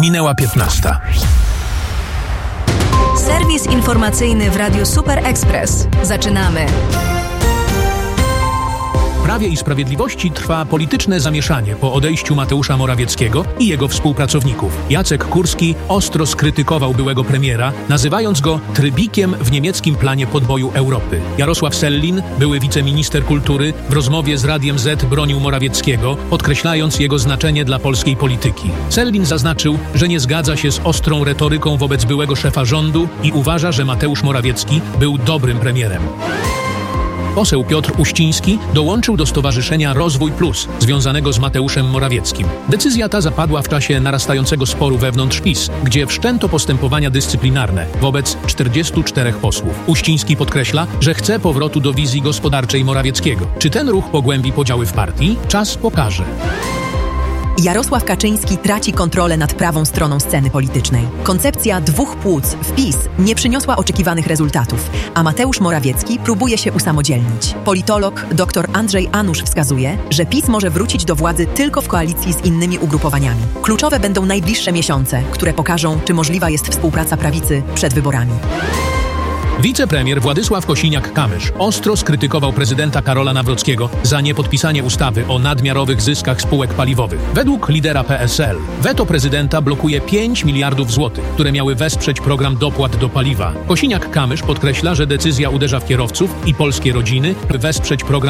Minęła 15. Serwis informacyjny w Radiu Super Express. Zaczynamy. W Prawie i Sprawiedliwości trwa polityczne zamieszanie po odejściu Mateusza Morawieckiego i jego współpracowników. Jacek Kurski ostro skrytykował byłego premiera, nazywając go trybikiem w niemieckim planie podboju Europy. Jarosław Sellin, były wiceminister kultury, w rozmowie z Radiem Z bronił Morawieckiego, podkreślając jego znaczenie dla polskiej polityki. Sellin zaznaczył, że nie zgadza się z ostrą retoryką wobec byłego szefa rządu i uważa, że Mateusz Morawiecki był dobrym premierem. Poseł Piotr Uściński dołączył do Stowarzyszenia Rozwój Plus, związanego z Mateuszem Morawieckim. Decyzja ta zapadła w czasie narastającego sporu wewnątrz PiS, gdzie wszczęto postępowania dyscyplinarne wobec 44 posłów. Uściński podkreśla, że chce powrotu do wizji gospodarczej Morawieckiego. Czy ten ruch pogłębi podziały w partii? Czas pokaże. Jarosław Kaczyński traci kontrolę nad prawą stroną sceny politycznej. Koncepcja dwóch płuc w PiS nie przyniosła oczekiwanych rezultatów, a Mateusz Morawiecki próbuje się usamodzielnić. Politolog dr Andrzej Anusz wskazuje, że PiS może wrócić do władzy tylko w koalicji z innymi ugrupowaniami. Kluczowe będą najbliższe miesiące, które pokażą, czy możliwa jest współpraca prawicy przed wyborami. Wicepremier Władysław Kosiniak-Kamysz ostro skrytykował prezydenta Karola Nawrockiego za niepodpisanie ustawy o nadmiarowych zyskach spółek paliwowych. Według lidera PSL weto prezydenta blokuje 5 miliardów złotych, które miały wesprzeć program dopłat do paliwa. Kosiniak-Kamysz podkreśla, że decyzja uderza w kierowców i polskie rodziny, by wesprzeć program